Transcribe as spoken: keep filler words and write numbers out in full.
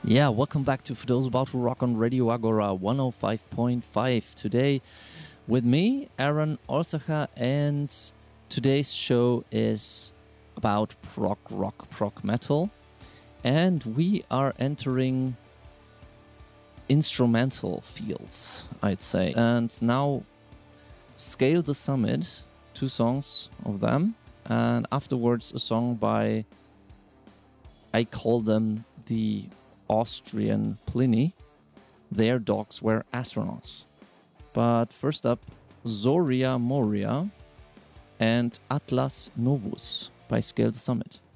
Yeah, welcome back to For Those About to Rock on Radio Agora one oh five point five. Today with me, Aaron Orsacher, and today's show is about prog rock, prog metal. And we are entering instrumental fields, I'd say. And now, Scale the Summit, two songs of them, and afterwards a song by, I call them the Austrian Pliny. Their dogs were astronauts. But first up, Zoria Moria and Atlas Novus by Scale the Summit.